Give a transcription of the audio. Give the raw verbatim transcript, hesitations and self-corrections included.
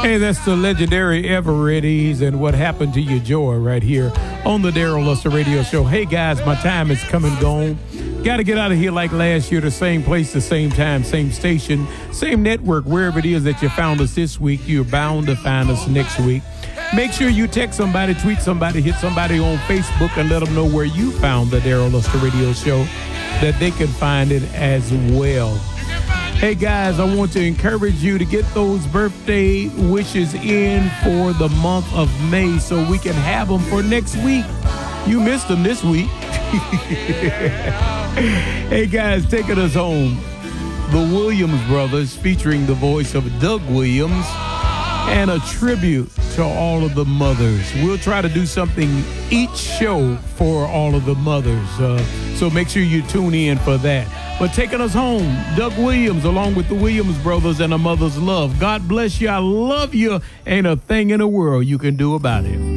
Hey, that's the legendary Everetties and What Happened to Your Joy right here on the Daryl Luster Radio Show. Hey, guys, my time is come and gone. Got to get out of here like last year, the same place, the same time, same station, same network, wherever it is that you found us this week. You're bound to find us next week. Make sure you text somebody, tweet somebody, hit somebody on Facebook and let them know where you found the Daryl Luster Radio Show, that they can find it as well. Hey, guys, I want to encourage you to get those birthday wishes in for the month of May so we can have them for next week. You missed them this week. Hey, guys, taking us home, the Williams Brothers featuring the voice of Doug Williams and a tribute to all of the mothers. We'll try to do something each show for all of the mothers, uh, so make sure you tune in for that. But taking us home, Doug Williams, along with the Williams Brothers and A Mother's Love. God bless you. I love you. Ain't a thing in the world you can do about it.